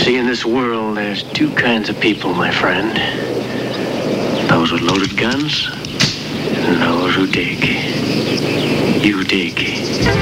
See, in this world, there's two kinds of people, my friend. Those with loaded guns and those who dig. You dig.